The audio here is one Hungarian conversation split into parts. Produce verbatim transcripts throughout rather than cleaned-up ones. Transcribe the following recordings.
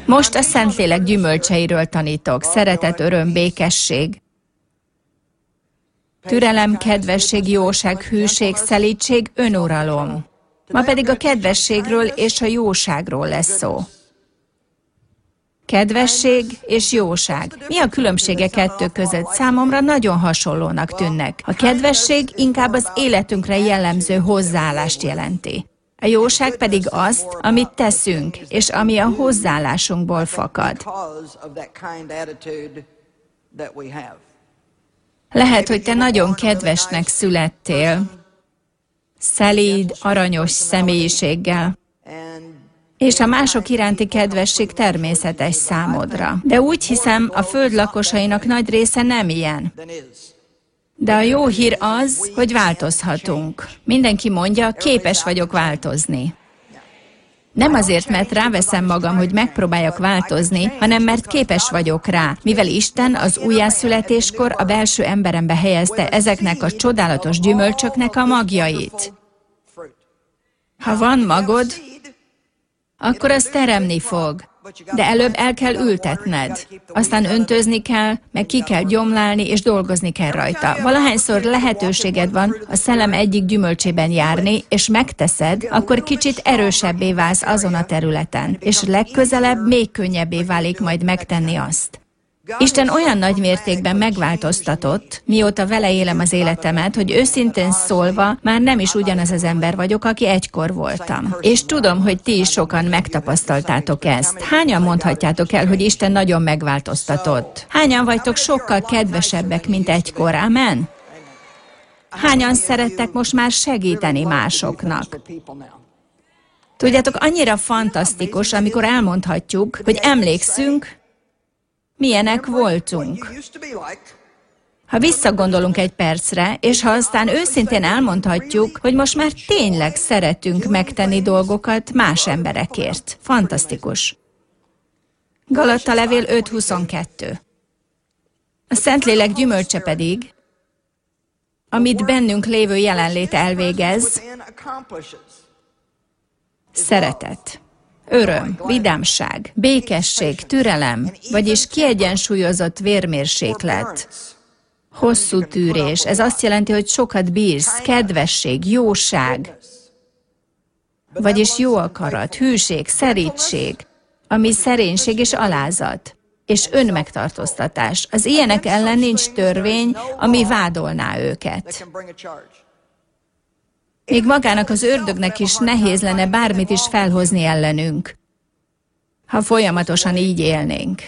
Most a Szentlélek gyümölcseiről tanítok. Szeretet, öröm, békesség, türelem, kedvesség, jóság, hűség, szelídség, önuralom. Ma pedig a kedvességről és a jóságról lesz szó. Kedvesség és jóság. Mi a különbség a kettő között? Számomra nagyon hasonlónak tűnnek. A kedvesség inkább az életünkre jellemző hozzáállást jelenti. A jóság pedig azt, amit teszünk, és ami a hozzáállásunkból fakad. Lehet, hogy te nagyon kedvesnek születtél, szelíd, aranyos személyiséggel, és a mások iránti kedvesség természetes számodra. De úgy hiszem, a föld lakosainak nagy része nem ilyen. De a jó hír az, hogy változhatunk. Mindenki mondja, képes vagyok változni. Nem azért, mert ráveszem magam, hogy megpróbáljak változni, hanem mert képes vagyok rá, mivel Isten az újjászületéskor a belső emberembe helyezte ezeknek a csodálatos gyümölcsöknek a magjait. Ha van magod, akkor az teremni fog, de előbb el kell ültetned, aztán öntözni kell, meg ki kell gyomlálni, és dolgozni kell rajta. Valahányszor lehetőséged van a szellem egyik gyümölcsében járni, és megteszed, akkor kicsit erősebbé válsz azon a területen, és legközelebb még könnyebbé válik majd megtenni azt. Isten olyan nagy mértékben megváltoztatott, mióta vele élem az életemet, hogy őszintén szólva már nem is ugyanaz az ember vagyok, aki egykor voltam. És tudom, hogy ti is sokan megtapasztaltátok ezt. Hányan mondhatjátok el, hogy Isten nagyon megváltoztatott? Hányan vagytok sokkal kedvesebbek, mint egykor? Amen? Hányan szerettek most már segíteni másoknak? Tudjátok, annyira fantasztikus, amikor elmondhatjuk, hogy emlékszünk, milyenek voltunk. Ha visszagondolunk egy percre, és ha aztán őszintén elmondhatjuk, hogy most már tényleg szeretünk megtenni dolgokat más emberekért. Fantasztikus. Galatta levél öt huszonkettő. A Szentlélek gyümölcse pedig, amit bennünk lévő jelenlét elvégez, szeretet, öröm, vidámság, békesség, türelem, vagyis kiegyensúlyozott vérmérséklet, hosszú tűrés. Ez azt jelenti, hogy sokat bírsz, kedvesség, jóság, vagyis jó akarat, hűség, szerítség, ami szerénység és alázat, és önmegtartóztatás. Az ilyenek ellen nincs törvény, ami vádolná őket. Még magának az ördögnek is nehéz lenne bármit is felhozni ellenünk, ha folyamatosan így élnénk.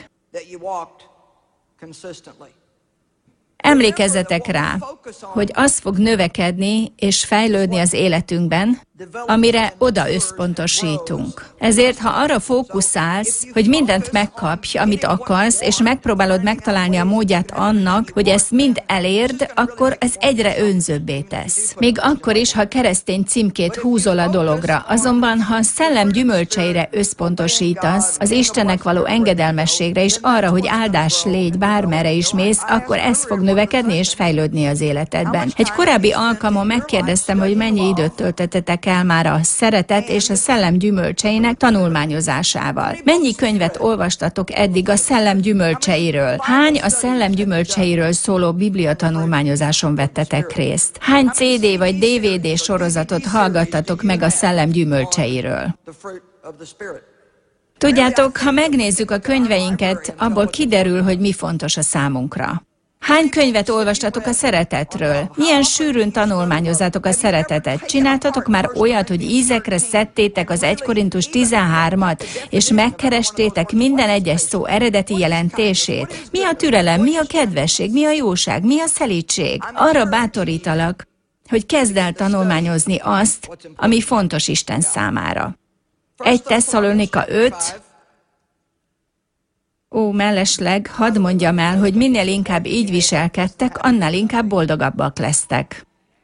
Emlékezzetek rá, hogy az fog növekedni és fejlődni az életünkben, amire oda összpontosítunk. Ezért, ha arra fókuszálsz, hogy mindent megkapj, amit akarsz, és megpróbálod megtalálni a módját annak, hogy ezt mind elérd, akkor ez egyre önzőbbé tesz. Még akkor is, ha keresztény címkét húzol a dologra. Azonban, ha a szellem gyümölcseire összpontosítasz, az Istennek való engedelmességre és arra, hogy áldás légy bármerre is mész, akkor ez fog növekedni és fejlődni az életedben. Egy korábbi alkalmon megkérdeztem, hogy mennyi időt töltöttetek el már a szeretet és a szellem gyümölcseinek tanulmányozásával. Mennyi könyvet olvastatok eddig a szellem gyümölcseiről? Hány a szellem gyümölcseiről szóló biblia tanulmányozáson vettetek részt? Hány cé dé vagy dé vé dé sorozatot hallgattatok meg a szellem gyümölcseiről? Tudjátok, ha megnézzük a könyveinket, abból kiderül, hogy mi fontos a számunkra. Hány könyvet olvastatok a szeretetről? Milyen sűrűn tanulmányozzátok a szeretetet? Csináltatok már olyat, hogy ízekre szedtétek az egy Korintus tizenhármat, és megkerestétek minden egyes szó eredeti jelentését? Mi a türelem, mi a kedvesség, mi a jóság, mi a szelídség? Arra bátorítalak, hogy kezd el tanulmányozni azt, ami fontos Isten számára. egy Tesszalonika öt, Ó, mellesleg, hadd mondjam el, hogy minél inkább így viselkedtek, annál inkább boldogabbak lesztek.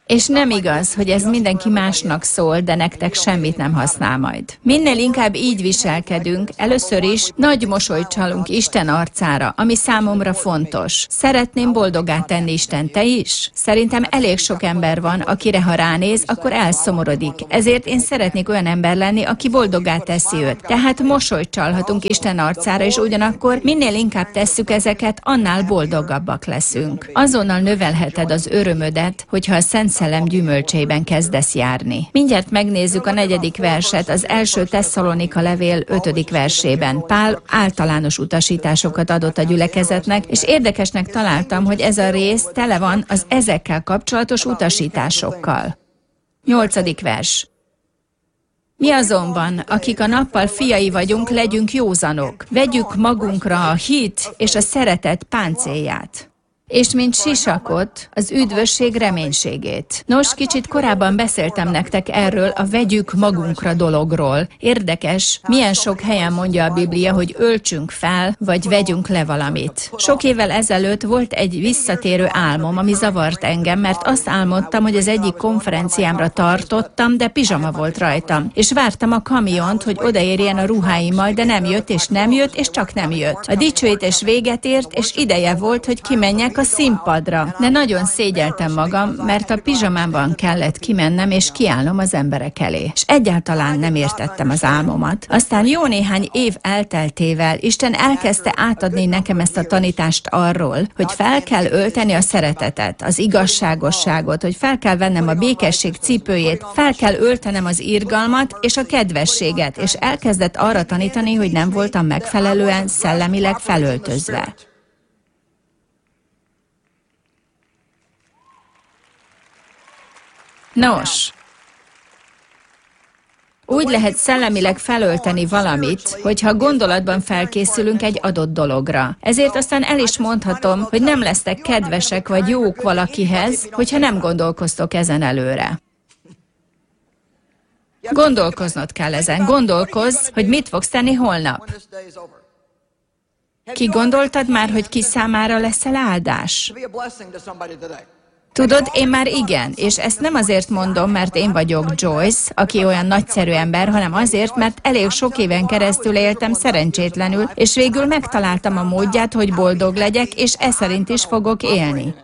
És nem igaz, hogy ez mindenki másnak szól, de nektek semmit nem használ majd. Minél inkább így viselkedünk, először is nagy mosolyt csalunk Isten arcára, ami számomra fontos. Szeretném boldoggá tenni Isten, te is? Szerintem elég sok ember van, akire ha ránéz, akkor elszomorodik. Ezért én szeretnék olyan ember lenni, aki boldoggá teszi őt. Tehát mosolyt csalhatunk Isten arcára, és ugyanakkor minél inkább tesszük ezeket, annál boldogabbak leszünk. Azonnal növelheted az örömödet, hogyha a Szent Szellem gyümölcseiben kezdesz járni. Mindjárt megnézzük a negyedik verset az első Tesszalonika levél ötödik versében. Pál általános utasításokat adott a gyülekezetnek, és érdekesnek találtam, hogy ez a rész tele van az ezekkel kapcsolatos utasításokkal. Nyolcadik vers. Mi azonban, akik a nappal fiai vagyunk, legyünk józanok. Vegyük magunkra a hit és a szeretet páncélját. És mint sisakot, az üdvösség reménységét. Nos, kicsit korábban beszéltem nektek erről a vegyük magunkra dologról. Érdekes, milyen sok helyen mondja a Biblia, hogy öltsünk fel, vagy vegyünk le valamit. Sok évvel ezelőtt volt egy visszatérő álmom, ami zavart engem, mert azt álmodtam, hogy az egyik konferenciámra tartottam, de pizsama volt rajtam. És vártam a kamiont, hogy odaérjen a ruháimmal, de nem jött, és nem jött, és csak nem jött. A dicsőítés véget ért, és ideje volt, hogy kimenjek a színpadra, de nagyon szégyeltem magam, mert a pizsamámban kellett kimennem és kiállnom az emberek elé. És egyáltalán nem értettem az álmomat. Aztán jó néhány év elteltével Isten elkezdte átadni nekem ezt a tanítást arról, hogy fel kell ölteni a szeretetet, az igazságosságot, hogy fel kell vennem a békesség cipőjét, fel kell öltenem az irgalmat és a kedvességet, és elkezdett arra tanítani, hogy nem voltam megfelelően szellemileg felöltözve. Nos, úgy lehet szellemileg felölteni valamit, hogyha gondolatban felkészülünk egy adott dologra. Ezért aztán el is mondhatom, hogy nem lesztek kedvesek vagy jók valakihez, hogyha nem gondolkoztok ezen előre. Gondolkoznod kell ezen. Gondolkozz, hogy mit fogsz tenni holnap. Ki gondoltad már, hogy ki számára leszel áldás? Tudod, én már igen, és ezt nem azért mondom, mert én vagyok Joyce, aki olyan nagyszerű ember, hanem azért, mert elég sok éven keresztül éltem szerencsétlenül, és végül megtaláltam a módját, hogy boldog legyek, és e szerint is fogok élni.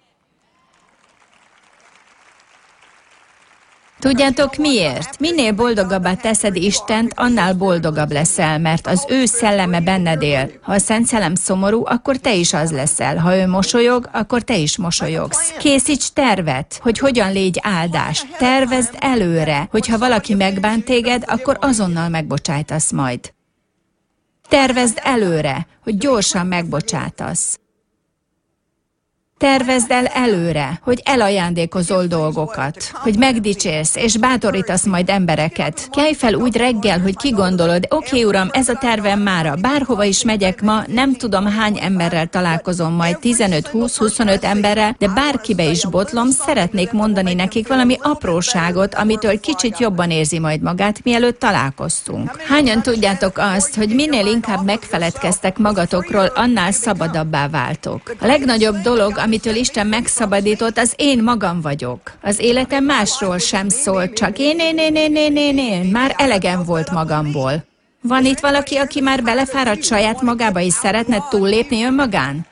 Tudjátok miért? Minél boldogabbá teszed Istent, annál boldogabb leszel, mert az ő szelleme benned él. Ha a Szent Szellem szomorú, akkor te is az leszel. Ha ő mosolyog, akkor te is mosolyogsz. Készíts tervet, hogy hogyan légy áldás. Tervezd előre, hogy ha valaki megbánt téged, akkor azonnal megbocsájtasz majd. Tervezd előre, hogy gyorsan megbocsátasz. Tervezd el előre, hogy elajándékozol dolgokat, hogy megdicsérsz és bátorítasz majd embereket. Kelj fel úgy reggel, hogy kigondolod, oké, uram, ez a tervem mára, bárhova is megyek ma, nem tudom hány emberrel találkozom majd, tizenöt, húsz, huszonöt emberrel, de bárkibe is botlom, szeretnék mondani nekik valami apróságot, amitől kicsit jobban érzi majd magát, mielőtt találkoztunk. Hányan tudjátok azt, hogy minél inkább megfeledkeztek magatokról, annál szabadabbá váltok. A legnagyobb dolog, amitől Isten megszabadított, az én magam vagyok. Az életem másról sem szól, csak én, én, én, én, én, én, én. Már elegem volt magamból. Van itt valaki, aki már belefáradt saját magába, és szeretne túllépni önmagán?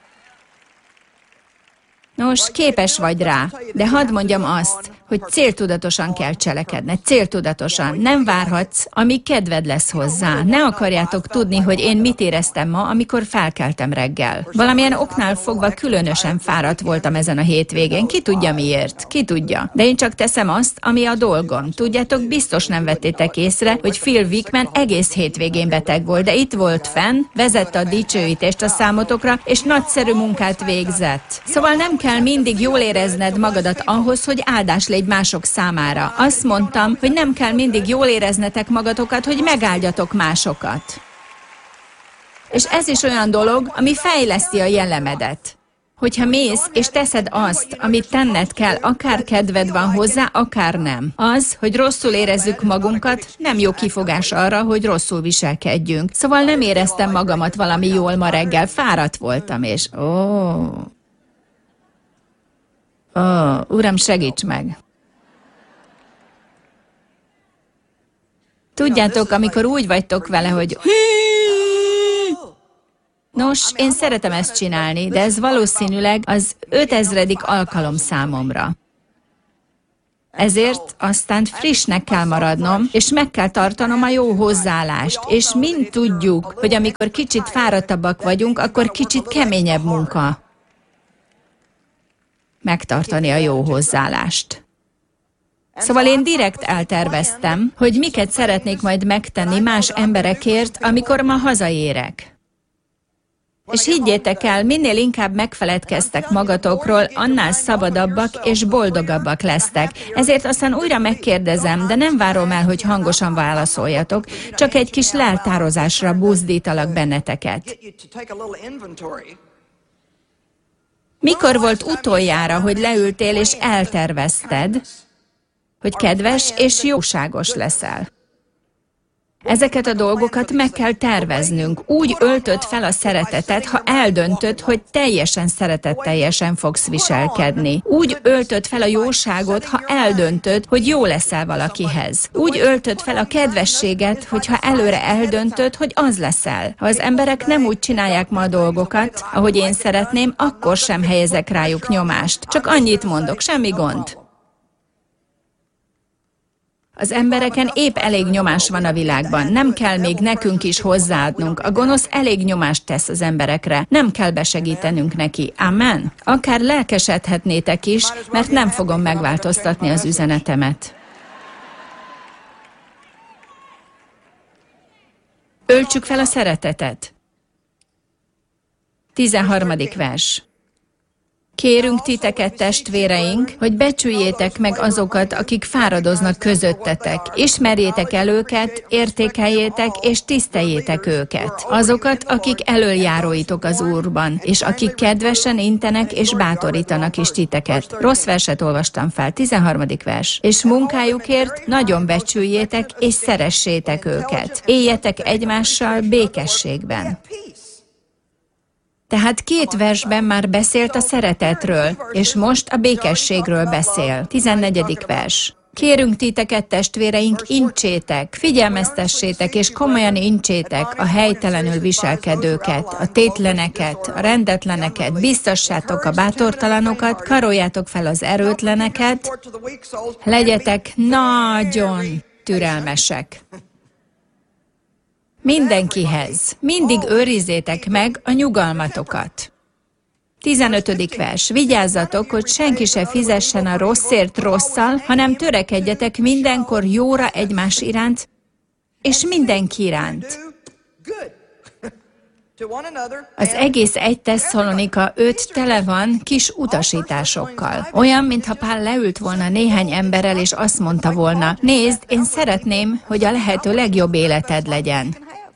Nos, képes vagy rá, de hadd mondjam azt, hogy céltudatosan kell cselekedned, céltudatosan. Nem várhatsz, amíg kedved lesz hozzá. Ne akarjátok tudni, hogy én mit éreztem ma, amikor felkeltem reggel. Valamilyen oknál fogva különösen fáradt voltam ezen a hétvégén. Ki tudja miért? Ki tudja? De én csak teszem azt, ami a dolgom. Tudjátok, biztos nem vettétek észre, hogy Phil Wickman egész hétvégén beteg volt, de itt volt fenn, vezette a dicsőítést a számotokra, és nagyszerű munkát végzett. Szóval nem kell mindig jól érezned magadat ahhoz, hogy áldás légy mások számára. Azt mondtam, hogy nem kell mindig jól éreznetek magatokat, hogy megáldjatok másokat. És ez is olyan dolog, ami fejleszti a jellemedet. Hogyha mész és teszed azt, amit tenned kell, akár kedved van hozzá, akár nem. Az, hogy rosszul érezzük magunkat, nem jó kifogás arra, hogy rosszul viselkedjünk. Szóval nem éreztem magamat valami jól ma reggel, fáradt voltam, és ó... Ó, Uram, segíts meg! Tudjátok, amikor úgy vagytok vele, hogy... Nos, én szeretem ezt csinálni, de ez valószínűleg az ötezredik alkalom számomra. Ezért aztán frissnek kell maradnom, és meg kell tartanom a jó hozzáállást. És mind tudjuk, hogy amikor kicsit fáradtabbak vagyunk, akkor kicsit keményebb munka megtartani a jó hozzáállást. Szóval én direkt elterveztem, hogy miket szeretnék majd megtenni más emberekért, amikor ma hazaérek. És higgyétek el, minél inkább megfeledkeztek magatokról, annál szabadabbak és boldogabbak lesztek. Ezért aztán újra megkérdezem, de nem várom el, hogy hangosan válaszoljatok, csak egy kis leltározásra buzdítalak benneteket. Mikor volt utoljára, hogy leültél és eltervezted, hogy kedves és jóságos leszel? Ezeket a dolgokat meg kell terveznünk. Úgy öltöd fel a szeretetet, ha eldöntöd, hogy teljesen szeretetteljesen fogsz viselkedni. Úgy öltöd fel a jóságot, ha eldöntöd, hogy jó leszel valakihez. Úgy öltöd fel a kedvességet, hogyha előre eldöntöd, hogy az leszel. Ha az emberek nem úgy csinálják ma a dolgokat, ahogy én szeretném, akkor sem helyezek rájuk nyomást. Csak annyit mondok, semmi gond. Az embereken épp elég nyomás van a világban, nem kell még nekünk is hozzáadnunk. A gonosz elég nyomást tesz az emberekre, nem kell besegítenünk neki. Amen? Akár lelkesedhetnétek is, mert nem fogom megváltoztatni az üzenetemet. Öltsük fel a szeretetet. tizenharmadik vers. Kérünk titeket, testvéreink, hogy becsüljétek meg azokat, akik fáradoznak közöttetek. Ismerjétek el őket, értékeljétek és tiszteljétek őket. Azokat, akik elöljáróitok az Úrban, és akik kedvesen intenek és bátorítanak is titeket. Rossz verset olvastam fel, tizenharmadik vers. És munkájukért nagyon becsüljétek és szeressétek őket. Éljetek egymással békességben. Tehát két versben már beszélt a szeretetről, és most a békességről beszél. tizennegyedik vers. Kérünk titeket, testvéreink, incsétek, figyelmeztessétek és komolyan incsétek a helytelenül viselkedőket, a tétleneket, a rendetleneket, biztassátok a bátortalanokat, karoljátok fel az erőtleneket, legyetek nagyon türelmesek. Mindenkihez. Mindig őrizzétek meg a nyugalmatokat. tizenötödik vers. Vigyázzatok, hogy senki se fizessen a rosszért rosszal, hanem törekedjetek mindenkor jóra egymás iránt, és mindenki iránt. Az egész egy Tesszalonika öt tele van kis utasításokkal. Olyan, mintha Pál leült volna néhány emberrel, és azt mondta volna, nézd, én szeretném, hogy a lehető legjobb életed legyen.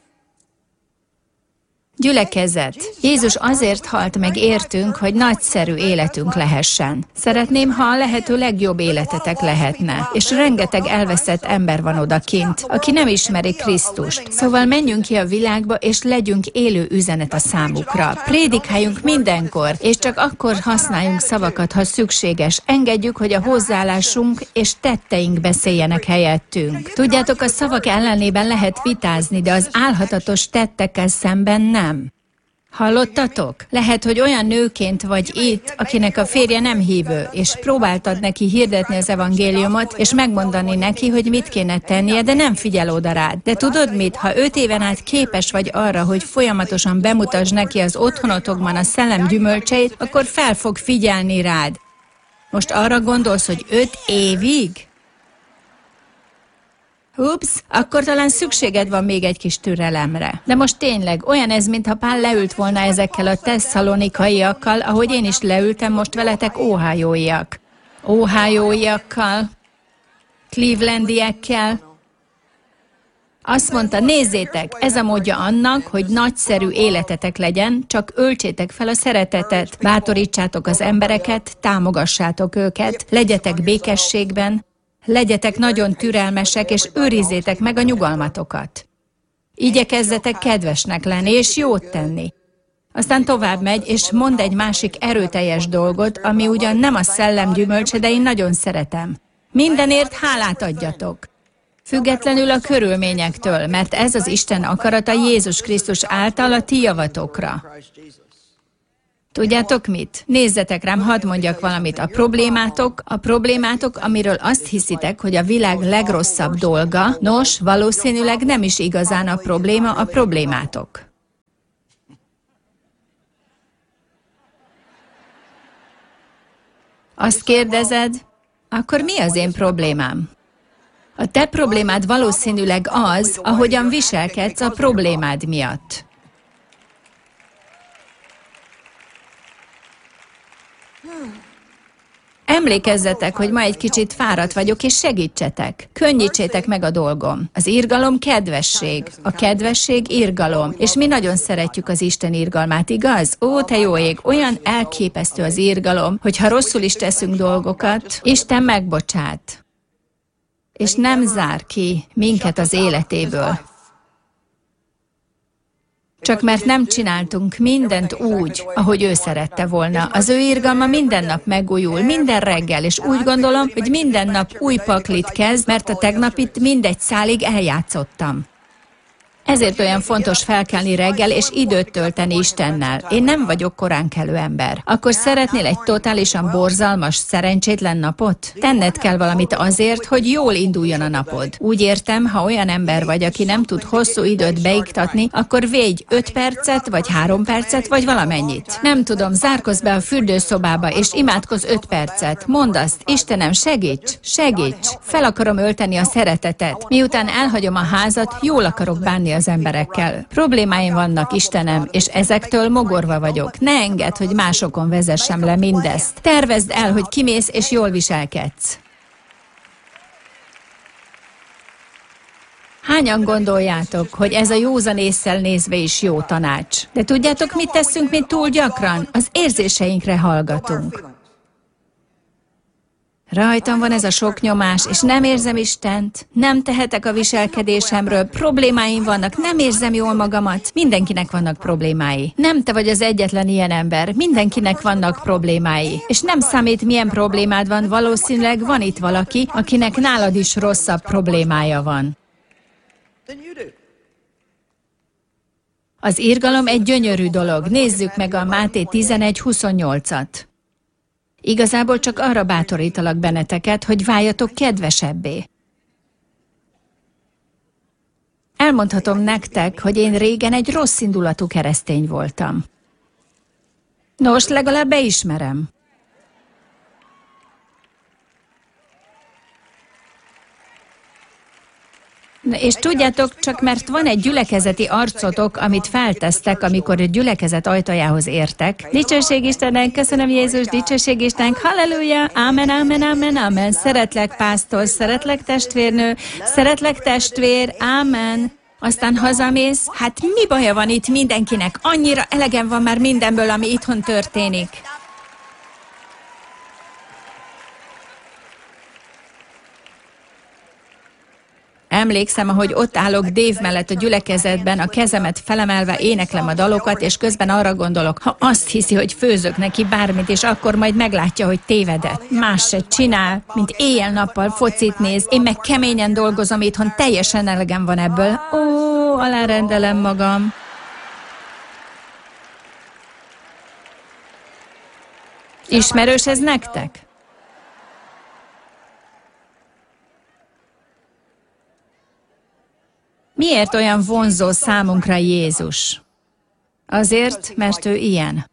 Gyülekezet, Jézus azért halt meg értünk, hogy nagyszerű életünk lehessen. Szeretném, ha a lehető legjobb életetek lehetne. És rengeteg elveszett ember van odakint, aki nem ismeri Krisztust. Szóval menjünk ki a világba, és legyünk élő üzenet a számukra. Prédikáljunk mindenkor, és csak akkor használjunk szavakat, ha szükséges. Engedjük, hogy a hozzáállásunk és tetteink beszéljenek helyettünk. Tudjátok, a szavak ellenében lehet vitázni, de az álhatatos tettekkel szemben nem. Hallottatok? Lehet, hogy olyan nőként vagy itt, akinek a férje nem hívő, és próbáltad neki hirdetni az evangéliumot, és megmondani neki, hogy mit kéne tennie, de nem figyel oda rád. De tudod mit? Ha öt éven át képes vagy arra, hogy folyamatosan bemutasd neki az otthonotokban a szellem gyümölcseit, akkor fel fog figyelni rád. Most arra gondolsz, hogy öt évig? Ups, akkor talán szükséged van még egy kis türelemre. De most tényleg, olyan ez, mintha Pál leült volna ezekkel a tesszalonikaiakkal, ahogy én is leültem most veletek óhájóiak. Óhájóiakkal, clevelandiekkel. Azt mondta, nézzétek, ez a módja annak, hogy nagyszerű életetek legyen, csak öltsétek fel a szeretetet, bátorítsátok az embereket, támogassátok őket, legyetek békességben, legyetek nagyon türelmesek, és őrizzétek meg a nyugalmatokat. Igyekezzetek kedvesnek lenni, és jót tenni. Aztán tovább megy, és mond egy másik erőteljes dolgot, ami ugyan nem a szellem gyümölcse, de én nagyon szeretem. Mindenért hálát adjatok. Függetlenül a körülményektől, mert ez az Isten akarata Jézus Krisztus által a ti javatokra. Tudjátok mit? Nézzetek rám, hadd mondjak valamit. A problémátok, a problémátok, amiről azt hiszitek, hogy a világ legrosszabb dolga, nos, valószínűleg nem is igazán a probléma a problémátok. Azt kérdezed, akkor mi az én problémám? A te problémád valószínűleg az, ahogyan viselkedsz a problémád miatt. Emlékezzetek, hogy ma egy kicsit fáradt vagyok, és segítsetek. Könnyítsétek meg a dolgom. Az irgalom kedvesség. A kedvesség irgalom. És mi nagyon szeretjük az Isten irgalmát, igaz? Ó, te jó ég, olyan elképesztő az irgalom, hogy ha rosszul is teszünk dolgokat, Isten megbocsát. És nem zár ki minket az életéből. Csak mert nem csináltunk mindent úgy, ahogy ő szerette volna. Az ő irgalma minden nap megújul, minden reggel, és úgy gondolom, hogy minden nap új paklit kezd, mert a tegnapit mindegy szálig eljátszottam. Ezért olyan fontos felkelni reggel, és időt tölteni Istennel. Én nem vagyok koránkelő ember. Akkor szeretnél egy totálisan borzalmas, szerencsétlen napot? Tenned kell valamit azért, hogy jól induljon a napod. Úgy értem, ha olyan ember vagy, aki nem tud hosszú időt beiktatni, akkor védj öt percet, vagy három percet, vagy valamennyit. Nem tudom, zárkozz be a fürdőszobába, és imádkozz öt percet. Mondd azt, Istenem, segíts, segíts. Fel akarom ölteni a szeretetet. Miután elhagyom a házat, jól akarok bánni az emberekkel. Problémáim vannak, Istenem, és ezektől mogorva vagyok. Ne engedd, hogy másokon vezessem le mindezt. Tervezd el, hogy kimész és jól viselkedsz. Hányan gondoljátok, hogy ez a józan ésszel nézve is jó tanács? De tudjátok, mit teszünk mi túl gyakran? Az érzéseinkre hallgatunk. Rajtam van ez a sok nyomás, és nem érzem Istent, nem tehetek a viselkedésemről, problémáim vannak, nem érzem jól magamat. Mindenkinek vannak problémái. Nem te vagy az egyetlen ilyen ember, mindenkinek vannak problémái. És nem számít, milyen problémád van, valószínűleg van itt valaki, akinek nálad is rosszabb problémája van. Az irgalom egy gyönyörű dolog. Nézzük meg a Máté tizenegy huszonnyolcat. Igazából csak arra bátorítalak benneteket, hogy váljatok kedvesebbé. Elmondhatom nektek, hogy én régen egy rossz indulatú keresztény voltam. Nos, legalább beismerem. És tudjátok, csak mert van egy gyülekezeti arcotok, amit feltesztek, amikor a gyülekezet ajtajához értek. Dicsőség Istennek, köszönöm Jézus, dicsőség Istennek, halleluja, ámen, ámen, ámen, ámen. Szeretlek pásztor, szeretlek testvérnő, szeretlek testvér, ámen. Aztán hazamész, hát mi baja van itt mindenkinek? Annyira elegem van már mindenből, ami itthon történik. Emlékszem, ahogy ott állok Dave mellett a gyülekezetben, a kezemet felemelve éneklem a dalokat, és közben arra gondolok, ha azt hiszi, hogy főzök neki bármit, és akkor majd meglátja, hogy tévedett. Más se csinál, mint éjjel-nappal focit néz, én meg keményen dolgozom itthon, teljesen elegem van ebből. Ó, alárendelem magam. Ismerős ez nektek? Miért olyan vonzó számunkra Jézus? Azért, mert ő ilyen.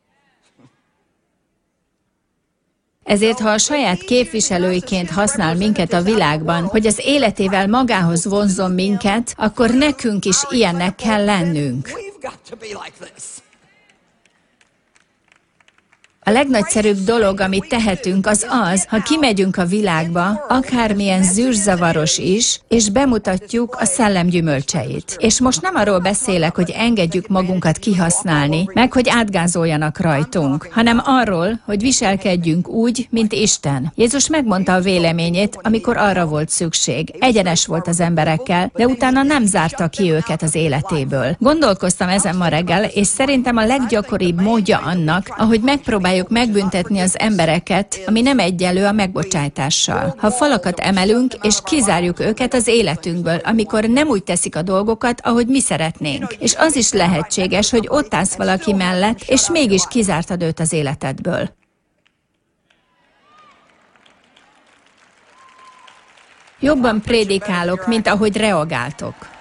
Ezért, ha a saját képviselőiként használ minket a világban, hogy az életével magához vonzzon minket, akkor nekünk is ilyennek kell lennünk. A legnagyszerűbb dolog, amit tehetünk, az az, ha kimegyünk a világba, akármilyen zűrzavaros is, és bemutatjuk a szellem gyümölcseit. És most nem arról beszélek, hogy engedjük magunkat kihasználni, meg hogy átgázoljanak rajtunk, hanem arról, hogy viselkedjünk úgy, mint Isten. Jézus megmondta a véleményét, amikor arra volt szükség. Egyenes volt az emberekkel, de utána nem zárta ki őket az életéből. Gondolkoztam ezen ma reggel, és szerintem a leggyakoribb módja annak, ahogy megpróbáljuk megbüntetni az embereket, ami nem egyenlő a megbocsátással. Ha falakat emelünk, és kizárjuk őket az életünkből, amikor nem úgy teszik a dolgokat, ahogy mi szeretnénk. És az is lehetséges, hogy ott állsz valaki mellett, és mégis kizártad őt az életedből. Jobban prédikálok, mint ahogy reagáltok.